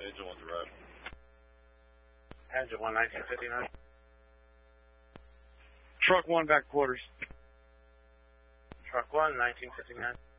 Agent 1 direct. Agent 1, 1959. Truck 1, back quarters. Truck 1, 1959.